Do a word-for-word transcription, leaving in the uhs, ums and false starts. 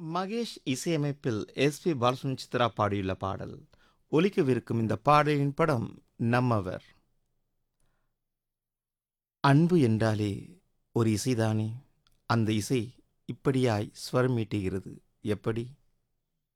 மகேஷ் இசையமைப்பில் S B Balasubramaniam Chitra பாடியுள்ள பாடல். ஒலிக்கவிருக்கும் இந்த பாடலின் படம் நம்மவர். அன்பு என்றாலே ஒரு இசைதானே. அந்த இசை இப்படியாய் ஸ்வரம் மீட்டுகிறது. எப்படி?